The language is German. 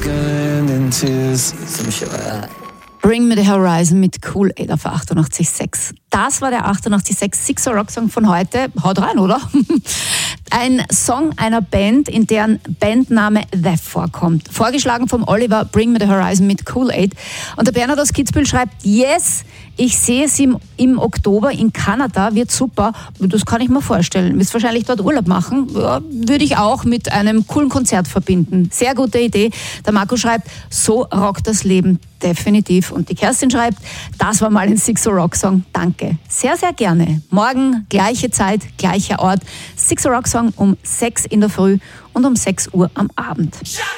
Bring Me The Horizon mit Kool Aid auf 88.6. Das war der 88.6 Sixer Rock Song von heute. Haut rein, oder? Ein Song einer Band, in deren Bandname The vorkommt. Vorgeschlagen vom Oliver, Bring Me The Horizon mit Kool Aid. Und der Bernhard aus Kitzbühel schreibt, yes, ich sehe es im Oktober in Kanada, wird super. Das kann ich mir vorstellen. Wirst wahrscheinlich dort Urlaub machen. Ja, würde ich auch mit einem coolen Konzert verbinden. Sehr gute Idee. Der Marco schreibt, so rockt das Leben definitiv. Und die Kerstin schreibt, das war mal ein Sixer Rock Song. Danke. Sehr, sehr gerne. Morgen, gleiche Zeit, gleicher Ort. Sixer Rock Song um 6 in der Früh und um 6 Uhr am Abend.